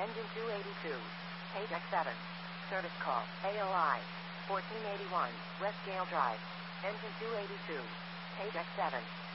Engine 282. Page X7. Service call. AOI. 1481. West Gale Drive. Engine 282. Page X7.